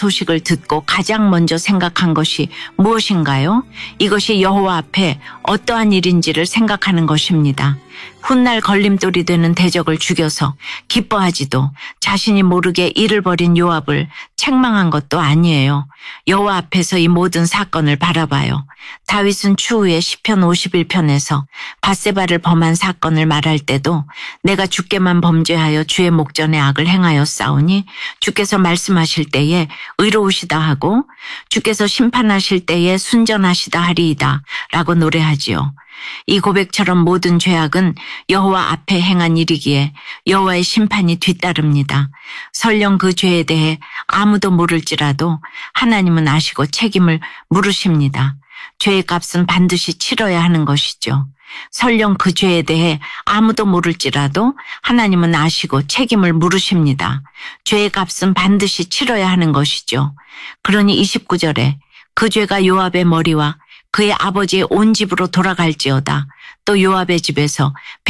소식을 듣고 가장 먼저 생각한 것이 무엇인가요? 이것이 여호와 앞에 어떠한 일인지를 생각하는 것입니다. 훗날 걸림돌이 되는 대적을 죽여서 기뻐하지도 자신이 모르게 일을 벌인 요압을 책망한 것도 아니에요. 여호와 앞에서 이 모든 사건을 바라봐요. 다윗은 추후에 시편 51편에서 밧세바를 범한 사건을 말할 때도 내가 주께만 범죄하여 주의 목전에 악을 행하였사오니 주께서 말씀하실 때에 의로우시다 하고 주께서 심판하실 때에 순전하시다 하리이다 라고 노래하지요. 이 고백처럼 모든 죄악은 여호와 앞에 행한 일이기에 여호와의 심판이 뒤따릅니다. 설령 그 죄에 대해 아무도 모를지라도 하나님은 아시고 책임을 물으십니다. 죄의 값은 반드시 치러야 하는 것이죠. 설령 그 죄에 대해 아무도 모를지라도 하나님은 아시고 책임을 물으십니다. 죄의 값은 반드시 치러야 하는 것이죠. 그러니 29절에 그 죄가 요압의 머리와 그의 아버지의 온 집으로 돌아갈지어다. 또 요압의 집에서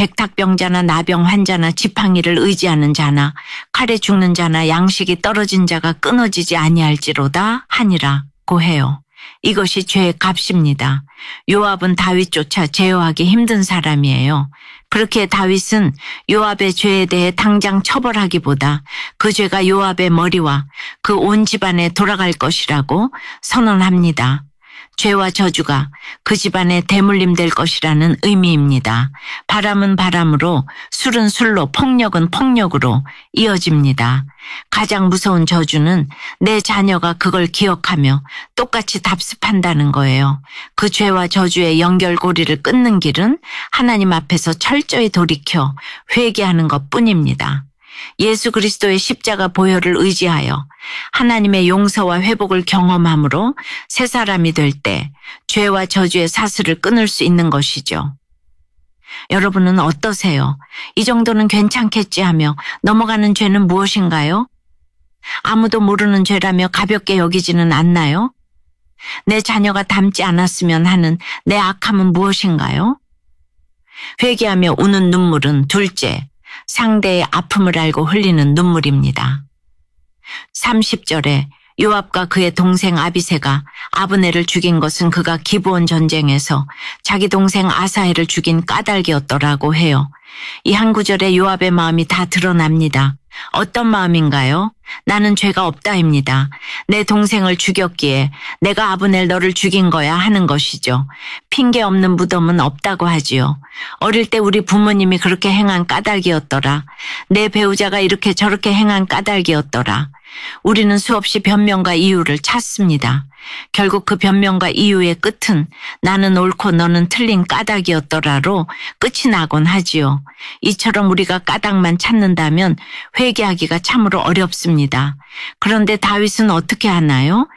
백탁병자나 나병 환자나 지팡이를 의지하는 자나 칼에 죽는 자나 양식이 떨어진 자가 끊어지지 아니할지로다 하니라고 해요. 이것이 죄의 값입니다. 요압은 다윗조차 제어하기 힘든 사람이에요. 그렇게 다윗은 요압의 죄에 대해 당장 처벌하기보다 그 죄가 요압의 머리와 그 온 집안에 돌아갈 것이라고 선언합니다. 죄와 저주가 그 집안에 대물림 될 것이라는 의미입니다. 바람은 바람으로, 술은 술로, 폭력은 폭력으로 이어집니다. 가장 무서운 저주는 내 자녀가 그걸 기억하며 똑같이 답습한다는 거예요. 그 죄와 저주의 연결고리를 끊는 길은 하나님 앞에서 철저히 돌이켜 회개하는 것뿐입니다. 예수 그리스도의 십자가 보혈을 의지하여 하나님의 용서와 회복을 경험함으로 새 사람이 될 때 죄와 저주의 사슬을 끊을 수 있는 것이죠. 여러분은 어떠세요? 이 정도는 괜찮겠지 하며 넘어가는 죄는 무엇인가요? 아무도 모르는 죄라며 가볍게 여기지는 않나요? 내 자녀가 닮지 않았으면 하는 내 악함은 무엇인가요? 회개하며 우는 눈물은 둘째, 상대의 아픔을 알고 흘리는 눈물입니다. 30절에 요압과 그의 동생 아비새가 아브넬을 죽인 것은 그가 기브온 전쟁에서 자기 동생 아사헬을 죽인 까닭이었더라고 해요. 이 한 구절에 요압의 마음이 다 드러납니다. 어떤 마음인가요? 나는 죄가 없다입니다. 내 동생을 죽였기에 내가 아브넬 너를 죽인 거야 하는 것이죠. 핑계 없는 무덤은 없다고 하지요. 어릴 때 우리 부모님이 그렇게 행한 까닭이었더라. 내 배우자가 이렇게 저렇게 행한 까닭이었더라. 우리는 수없이 변명과 이유를 찾습니다. 결국 그 변명과 이유의 끝은 나는 옳고 너는 틀린 까닭이었더라로 끝이 나곤 하지요. 이처럼 우리가 까닭만 찾는다면 회개하기가 참으로 어렵습니다. 그런데 다윗은 어떻게 하나요?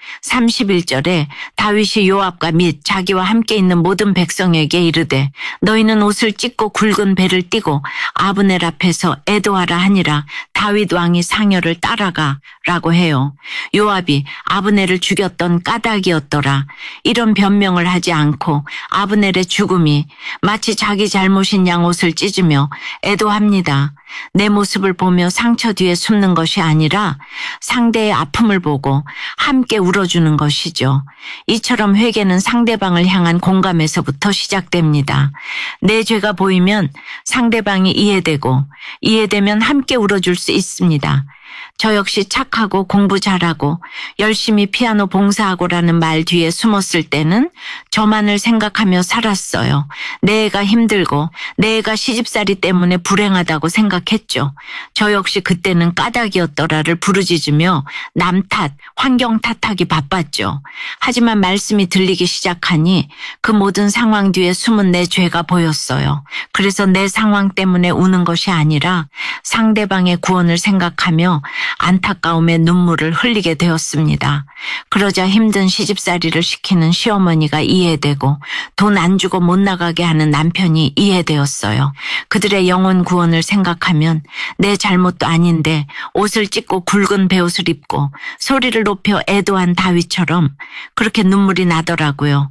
31절에 다윗이 요압과 및 자기와 함께 있는 모든 백성에게 이르되 너희는 옷을 찢고 굵은 배를 띠고 아브넬 앞에서 애도하라 하니라. 다윗 왕이 상여를 따라가 라고 해요. 요압이 아브넬을 죽였던 까닭이었더라. 이런 변명을 하지 않고 아브넬의 죽음이 마치 자기 잘못인 양 옷을 찢으며 애도합니다. 내 모습을 보며 상처 뒤에 숨는 것이 아니라 상대의 아픔을 보고 함께 울어주는 것이죠. 이처럼 회개는 상대방을 향한 공감에서부터 시작됩니다. 내 죄가 보이면 상대방이 이해되고 이해되면 함께 울어줄 수 있습니다. 저 역시 착하고 공부 잘하고 열심히 피아노 봉사하고라는 말 뒤에 숨었을 때는 저만을 생각하며 살았어요. 내 애가 힘들고 내 애가 시집살이 때문에 불행하다고 생각했죠. 저 역시 그때는 까닭이었더라를 부르짖으며 남 탓, 환경 탓하기 바빴죠. 하지만 말씀이 들리기 시작하니 그 모든 상황 뒤에 숨은 내 죄가 보였어요. 그래서 내 상황 때문에 우는 것이 아니라 상대방의 구원을 생각하며 안타까움의 눈물을 흘리게 되었습니다. 그러자 힘든 시집살이를 시키는 시어머니가 이해되고 돈 안 주고 못 나가게 하는 남편이 이해되었어요. 그들의 영혼 구원을 생각하면 내 잘못도 아닌데 옷을 찢고 굵은 베옷을 입고 소리를 높여 애도한 다윗처럼 그렇게 눈물이 나더라고요.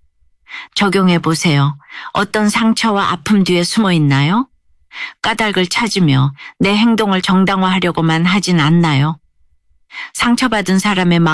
적용해 보세요. 어떤 상처와 아픔 뒤에 숨어 있나요? 까닭을 찾으며 내 행동을 정당화하려고만 하진 않나요? 상처받은 사람의 마음